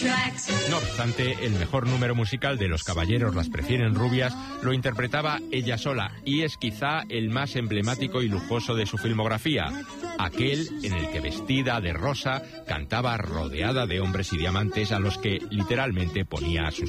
No obstante, el mejor número musical de Los caballeros las prefieren rubias lo interpretaba ella sola, y es quizá el más emblemático y lujoso de su filmografía, aquel en el que vestida de rosa cantaba rodeada de hombres y diamantes a los que literalmente ponía a sus